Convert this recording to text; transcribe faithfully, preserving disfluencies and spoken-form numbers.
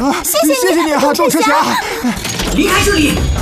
谢谢你， 谢谢你啊， 周周赤霞！ 离开这里！